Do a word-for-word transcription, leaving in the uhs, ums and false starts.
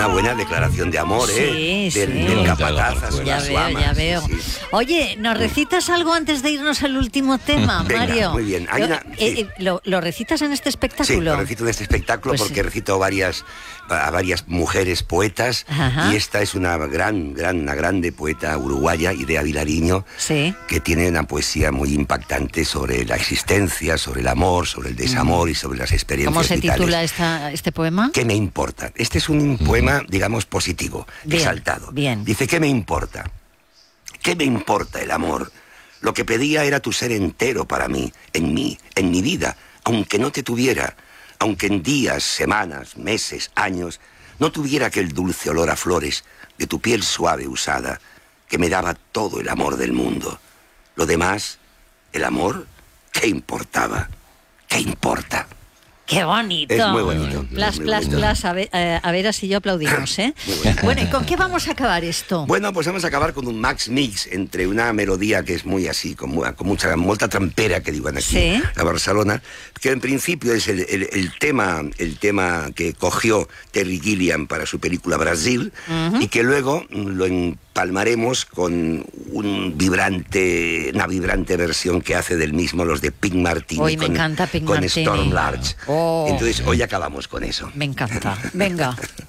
una buena declaración de amor, ¿eh? Sí, del, sí. del capataz a su Ya veo, amas. ya veo. Sí, sí. Oye, ¿nos recitas algo antes de irnos al último tema, Venga, Mario? muy bien. Hay Lo, una- eh, sí. eh, lo, ¿lo recitas en este Sí, espectáculo? lo recito en este espectáculo Pues porque sí. recito varias, a varias mujeres poetas. Ajá. Y esta es una gran, gran, una grande poeta uruguaya, Idea Vilariño, Sí. que tiene una poesía muy impactante sobre la existencia, sobre el amor, sobre el desamor y sobre las experiencias ¿Cómo se vitales. titula esta, este poema? ¿Qué me importa? Este es un poema, digamos, positivo, Bien, exaltado. bien. Dice, ¿qué me importa? ¿Qué me importa el amor? Lo que pedía era tu ser entero para mí, en mí, en mi vida, aunque no te tuviera, aunque en días, semanas, meses, años, no tuviera aquel dulce olor a flores de tu piel suave usada, que me daba todo el amor del mundo. Lo demás, el amor, ¿qué importaba? ¿Qué importa? ¡Qué bonito! Es muy bonito. Plas, muy plas, bonito. plas. A ver, eh, a ver si yo aplaudimos, ¿eh? Muy bueno. Bueno, ¿y con qué vamos a acabar esto? Bueno, pues vamos a acabar con un max mix entre una melodía que es muy así, con, mu- con mucha molta trampera, que digan aquí Sí. a Barcelona, que en principio es el, el- el tema el tema que cogió Terry Gilliam para su película Brasil, Ujú. y que luego mm, lo empalmaremos con un vibrante, una vibrante versión que hace del mismo los de Pink Martini. Hoy me con, encanta Pink con Martini. Storm Large. Oh. Entonces hoy acabamos con eso. Me encanta. Venga.